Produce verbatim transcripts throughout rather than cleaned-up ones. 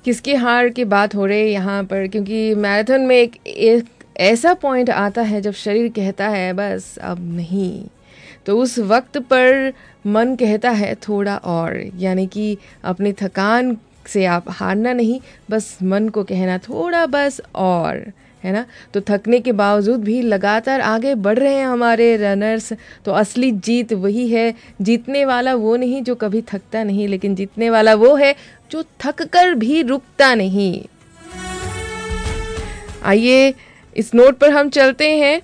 किसकी हार की बात हो रही है यहाँ पर, क्योंकि मैराथन में एक, एक ऐसा पॉइंट आता है जब शरीर कहता है बस अब नहीं, तो उस वक्त पर मन कहता है थोड़ा और, यानी कि अपनी थकान से आप हारना नहीं, बस मन को कहना थोड़ा बस और, है ना। तो थकने के बावजूद भी लगातार आगे बढ़ रहे हैं हमारे रनर्स। तो असली जीत वही है, जीतने वाला वो नहीं जो कभी थकता नहीं, लेकिन जीतने वाला वो है जो थक कर भी रुकता नहीं। आइए इस नोट पर हम चलते हैं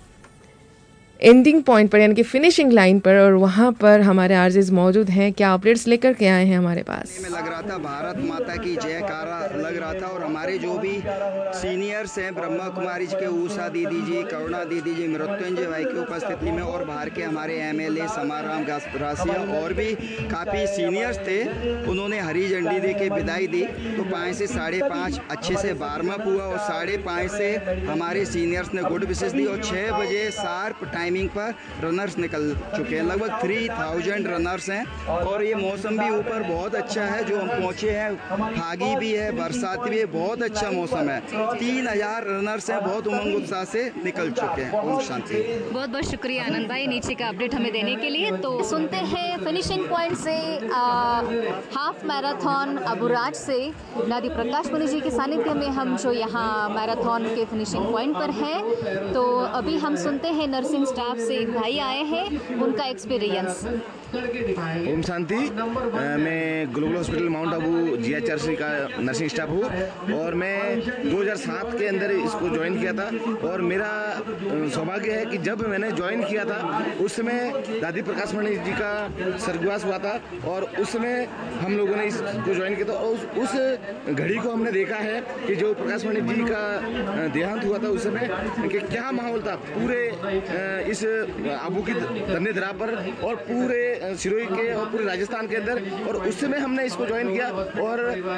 एंडिंग पॉइंट पर, यानी कि फिनिशिंग लाइन पर, और वहाँ पर हमारे आरजेस मौजूद हैं। क्या अपडेट्स लेकर के आए हैं हमारे पास? में लग रहा था भारत माता की जयकारा लग रहा था, और हमारे जो भी सीनियर्स हैं ब्रह्मा कुमारी जी के ऊषा दीदी जी, करुणा दीदी जी, मृत्युंजय भाई की उपस्थिति में, और बाहर के हमारे एमएलए समाराम गासिया और भी काफ़ी सीनियर्स थे, उन्होंने हरी झंडी दे के विदाई दी। तो पाँच से साढ़े पाँच अच्छे से वार्म अप हुआ, और साढ़े पाँच से हमारे सीनियर्स ने गुड विशेष दी, और छः बजे शार्प टाइमिंग पर रनर्स निकल चुके हैं। लगभग थ्री थाउजेंड रनर्स हैं, और ये मौसम भी ऊपर बहुत अच्छा है जो हम पहुँचे हैं, फागी भी है, बरसात भी है, बहुत अच्छा मौसम है। तीन हजार रनर्स हैं, बहुत उमंग उत्साह से निकल चुके हैं। ओम शांति। बहुत बहुत शुक्रिया आनंद भाई नीचे का अपडेट हमें देने के लिए। तो सुनते हैं फिनिशिंग पॉइंट से आ, हाफ मैराथन अबुराज से नादी प्रकाश मणि जी के सानिध्य में हम जो यहाँ मैराथन के फिनिशिंग पॉइंट पर हैं। तो अभी हम सुनते हैं नर्सिंग स्टाफ से एक भाई आए हैं, उनका एक्सपीरियंस। ओम शांति। मैं ग्लोबल हॉस्पिटल माउंट आबू जीएचआरसी का नर्सिंग स्टाफ हूँ, और मैं दो हज़ार सात के अंदर इसको ज्वाइन किया था। और मेरा सौभाग्य है कि जब मैंने ज्वाइन किया था उस समय दादी प्रकाश मणि जी का स्वर्गवास हुआ था, और उस समय हम लोगों ने इसको ज्वाइन किया था। और उस, उस घड़ी को हमने देखा है कि जो प्रकाश मणि जी का देहांत हुआ था उस समय कि क्या माहौल था पूरे इस आबू की धन्य धरा पर, और पूरे सिरोही के और पूरे राजस्थान के अंदर। और उस समय हमने इसको ज्वाइन किया, और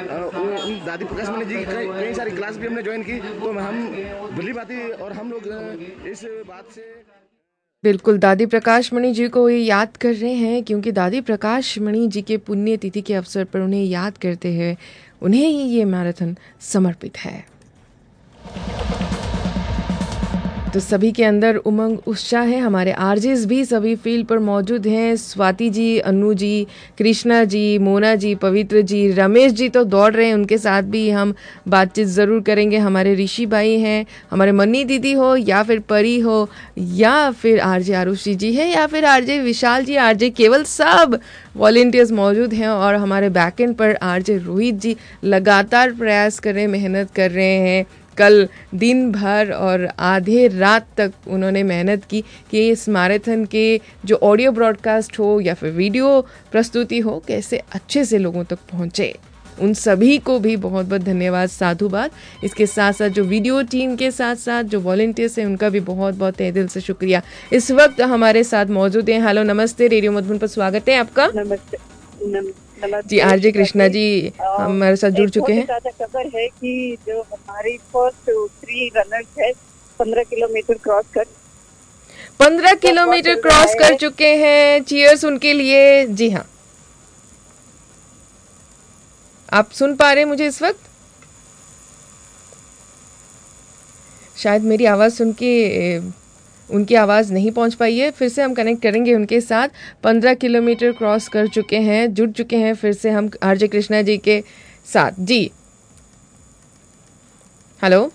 दादी प्रकाश मणि जी की कई, कई सारी क्लास भी हमने ज्वाइन की। तो हम भली बाती, और हम लोग इस बात से बिल्कुल दादी प्रकाश मणि जी को ये याद कर रहे हैं, क्योंकि दादी प्रकाश मणि जी के पुण्य तिथि के अवसर पर उन्हें याद करते हुए उन्हें ही ये मैराथन समर्पित है। तो सभी के अंदर उमंग उत्साह है। हमारे आरजेस भी सभी फील्ड पर मौजूद हैं। स्वाति जी, अनु जी, कृष्णा जी, मोना जी, पवित्र जी, रमेश जी तो दौड़ रहे हैं, उनके साथ भी हम बातचीत ज़रूर करेंगे। हमारे ऋषि भाई हैं, हमारे मन्नी दीदी हो, या फिर परी हो, या फिर आरजे आरुषि जी है, या फिर आरजे विशाल जी, आरजे केवल, सब वॉलेंटियर्स मौजूद हैं। और हमारे बैकएंड पर आरजे रोहित जी लगातार प्रयास कर रहे हैं, मेहनत कर रहे हैं। कल दिन भर और आधे रात तक उन्होंने मेहनत की कि इस मैराथन के जो ऑडियो ब्रॉडकास्ट हो या फिर वीडियो प्रस्तुति हो, कैसे अच्छे से लोगों तक पहुंचे। उन सभी को भी बहुत बहुत धन्यवाद, साधुवाद। इसके साथ साथ जो वीडियो टीम के साथ साथ जो वॉलंटियर्स हैं, उनका भी बहुत बहुत तहे दिल से शुक्रिया। इस वक्त हमारे साथ मौजूद हैं, हेलो नमस्ते, रेडियो मधुबन पर स्वागत है आपका। नमस्ते, नमस्ते जी, आरजे कृष्णा जी हमारे साथ जुड़ चुके हैं। खबर है कि जो हमारी फर्स्ट थ्री रनर्स है पंद्रह किलोमीटर क्रॉस कर पंद्रह किलोमीटर क्रॉस कर चुके हैं। चीयर्स उनके लिए। जी हाँ, आप सुन पा रहे हैं मुझे इस वक्त? शायद मेरी आवाज़ सुन के उनकी आवाज़ नहीं पहुंच पाई है। फिर से हम कनेक्ट करेंगे उनके साथ। पंद्रह किलोमीटर क्रॉस कर चुके हैं, जुड़ चुके हैं फिर से हम आरजे कृष्णा जी के साथ। जी हेलो,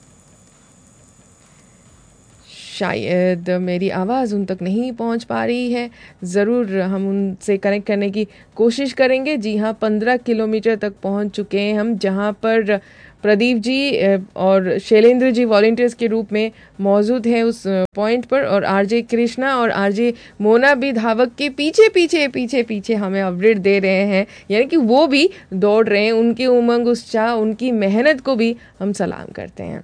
शायद मेरी आवाज़ उन तक नहीं पहुंच पा रही है। ज़रूर हम उनसे कनेक्ट करने की कोशिश करेंगे। जी हाँ, पंद्रह किलोमीटर तक पहुंच चुके हैं हम, जहां पर प्रदीप जी और शैलेंद्र जी वॉलंटियर्स के रूप में मौजूद हैं उस पॉइंट पर, और आरजे कृष्णा और आरजे मोना भी धावक के पीछे पीछे पीछे पीछे हमें अपडेट दे रहे हैं, यानी कि वो भी दौड़ रहे हैं। उनकी उमंग उत्साह, उनकी मेहनत को भी हम सलाम करते हैं,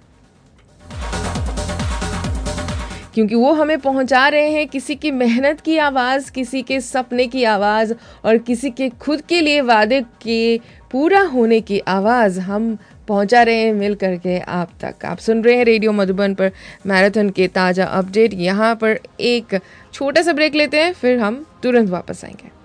क्योंकि वो हमें पहुंचा रहे हैं किसी की मेहनत की आवाज़, किसी के सपने की आवाज़, और किसी के खुद के लिए वादे के पूरा होने की आवाज़ हम पहुंचा रहे हैं मिल करके आप तक। आप सुन रहे हैं रेडियो मधुबन पर मैराथन के ताज़ा अपडेट। यहाँ पर एक छोटा सा ब्रेक लेते हैं, फिर हम तुरंत वापस आएंगे।